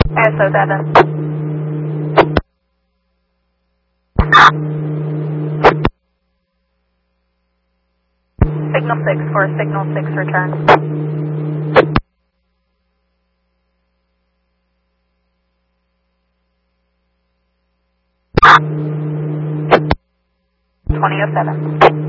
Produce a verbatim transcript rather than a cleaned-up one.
I S O seven. Signal six for signal six return. twenty oh seven.